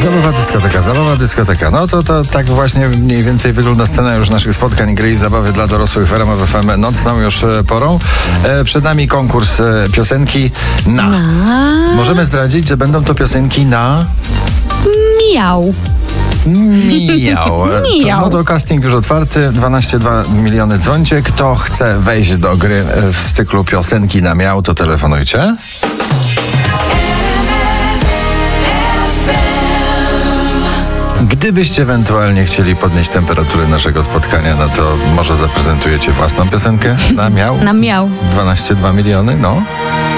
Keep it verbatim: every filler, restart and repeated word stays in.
Zabawa dyskoteka, zabawa dyskoteka. No to, to tak właśnie mniej więcej wygląda scena już naszych spotkań, gry i zabawy dla dorosłych w R M F F M nocną już e, porą. E, przed nami konkurs e, piosenki na. Na. Możemy zdradzić, że będą to piosenki na... Miał. Mijał. Mijał. No to casting już otwarty. dwanaście przecinek dwa miliony dzwońcie. Kto chce wejść do gry e, w cyklu piosenki na miał, to telefonujcie. Gdybyście ewentualnie chcieli podnieść temperaturę naszego spotkania, no to może zaprezentujecie własną piosenkę na miał? Na miał. dwanaście przecinek dwa miliony, no.